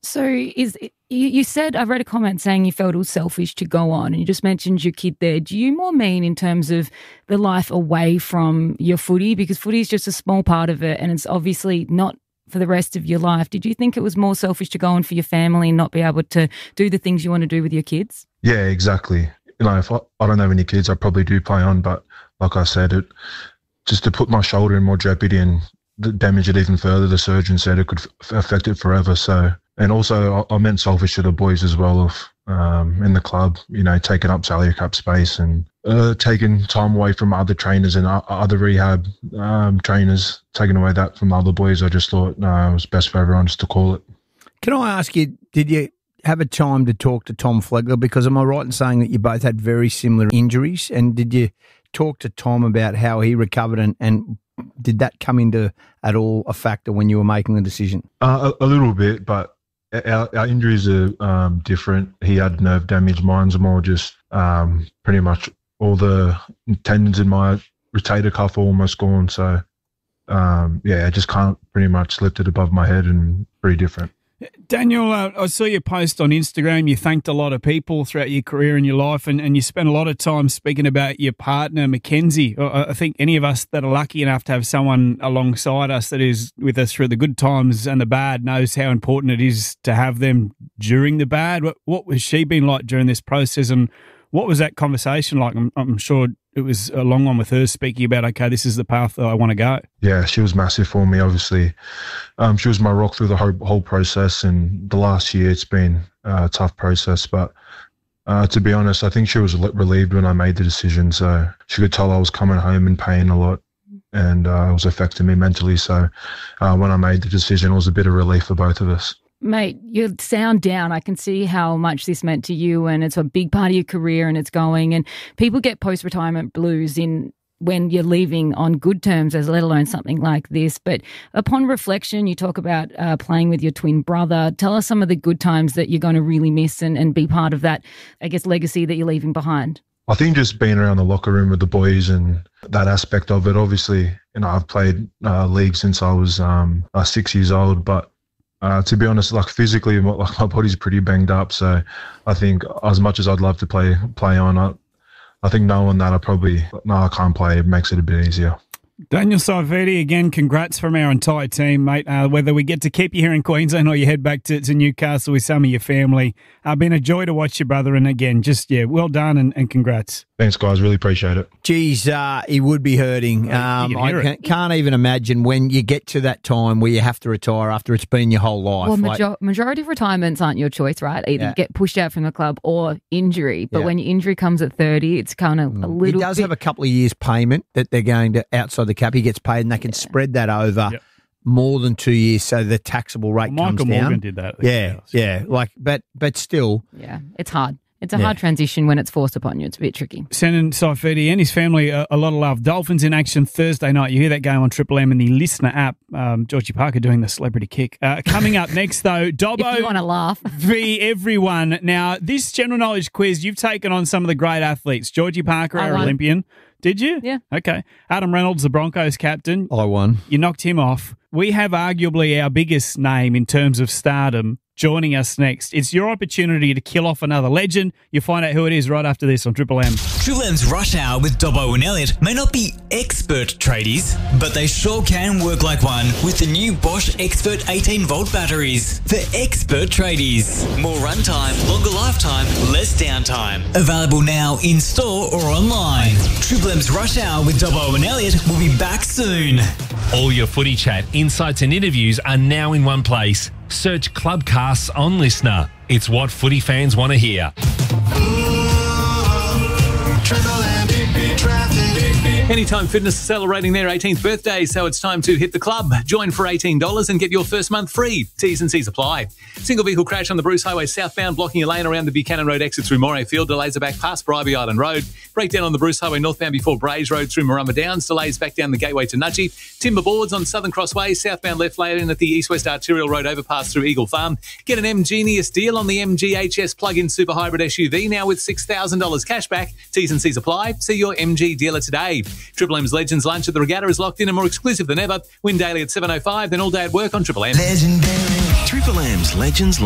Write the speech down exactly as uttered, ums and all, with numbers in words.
So is you, you said, I read a comment saying you felt it was selfish to go on, and you just mentioned your kid there. Do you more mean in terms of the life away from your footy? Because footy is just a small part of it and it's obviously not for the rest of your life. Did you think it was more selfish to go on for your family and not be able to do the things you want to do with your kids? Yeah, exactly. You know, if I, I don't have any kids, I probably do play on, but like I said, it just to put my shoulder in more jeopardy and damage it even further, the surgeon said it could f- affect it forever. So, and also I, I meant selfish to the boys as well of um, in the club, you know, taking up salary cap space and uh, taking time away from other trainers and uh, other rehab um, trainers, taking away that from other boys. I just thought, no, it was best for everyone just to call it. Can I ask you, did you have a time to talk to Tom Flegler? Because am I right in saying that you both had very similar injuries? And did you talk to Tom about how he recovered and, and did that come into at all a factor when you were making the decision? Uh, a, a little bit, but our, our injuries are um, different. He had nerve damage. Mine's more just um, pretty much all the tendons in my rotator cuff are almost gone. So, um, yeah, I just can't pretty much lift it above my head and pretty different. Daniel, uh, I saw your post on Instagram. You thanked a lot of people throughout your career and your life, and, and you spent a lot of time speaking about your partner, Mackenzie. I, I think any of us that are lucky enough to have someone alongside us that is with us through the good times and the bad knows how important it is to have them during the bad. What, what has she been like during this process, and what was that conversation like? I'm, I'm sure it was a long one with her speaking about, okay, this is the path that I want to go. Yeah, she was massive for me, obviously. Um, she was my rock through the whole, whole process, and the last year it's been a tough process. But uh, to be honest, I think she was relieved when I made the decision. So she could tell I was coming home in pain a lot, and uh, it was affecting me mentally. So uh, when I made the decision, it was a bit of relief for both of us. Mate, you sound down. I can see how much this meant to you, and it's a big part of your career and it's going. And people get post-retirement blues in when you're leaving on good terms, as let alone something like this. But upon reflection, you talk about uh, playing with your twin brother. Tell us some of the good times that you're going to really miss and, and be part of that, I guess, legacy that you're leaving behind. I think just being around the locker room with the boys and that aspect of it. Obviously, you know, I've played uh, league since I was um, uh, six years old, but Uh, to be honest, like physically, like my body's pretty banged up. So I think as much as I'd love to play play on, I, I think knowing that I probably, no, I can't play, it makes it a bit easier. Daniel Saifiti, again, congrats from our entire team, mate. Uh, whether we get to keep you here in Queensland or you head back to, to Newcastle with some of your family, uh, been a joy to watch your brother. And again, just, yeah, well done and, and congrats. Thanks, guys. Really appreciate it. Geez, uh, he would be hurting. Um, I can, can't even imagine when you get to that time where you have to retire after it's been your whole life. Well, major- like, majority of retirements aren't your choice, right? Either yeah. get pushed out from the club or injury. But yeah. when your injury comes at thirty, it's kind of mm. a little He does bit... have a couple of years payment that they're going to outside the cap. He gets paid and they can yeah. spread that over yep. more than two years so the taxable rate well, comes Michael down. Morgan did that. Yeah, yeah. Like, but, but still. Yeah, it's hard. It's a yeah. hard transition when it's forced upon you. It's a bit tricky. Sending Saifiti and his family a, a lot of love. Dolphins in action Thursday night. You hear that game on Triple M and the Listener app. Um, Georgie Parker doing the celebrity kick. Uh, coming up next, though, Dobbo. If you want to laugh. v everyone. Now, this general knowledge quiz, you've taken on some of the great athletes. Georgie Parker, I our won. Olympian. Did you? Yeah. Okay. Adam Reynolds, the Broncos captain. I won. You knocked him off. We have arguably our biggest name in terms of stardom joining us next. It's your opportunity to kill off another legend. You'll find out who it is right after this on Triple M. Triple M's Rush Hour with Dobbo and Elliot may not be expert tradies, but they sure can work like one with the new Bosch Expert eighteen volt batteries. For expert tradies. More runtime, longer lifetime, less downtime. Available now in store or online. Triple M's Rush Hour with Dobbo and Elliot will be back soon. All your footy chat, insights and interviews are now in one place. Search Clubcasts on Listener. It's what footy fans want to hear. Anytime Fitness is celebrating their eighteenth birthday, so it's time to hit the club. Join for eighteen dollars and get your first month free. T's and C's apply. Single vehicle crash on the Bruce Highway southbound, blocking a lane around the Buchanan Road exit through Moray Field. Delays are back past Bribey Island Road. Breakdown on the Bruce Highway northbound before Braes Road through Marumba Downs. Delays back down the gateway to Nudgee. Timber boards on Southern Crossway, southbound left lane at the East-West Arterial Road overpass through Eagle Farm. Get an M-Genius deal on the M G H S plug-in super hybrid S U V now with six thousand dollars cash back. T's and C's apply. See your M G dealer today. Triple M's Legends Lunch at the Regatta is locked in and more exclusive than ever. Win daily at seven oh five, then all day at work on Triple M. Legendary. Triple M's Legends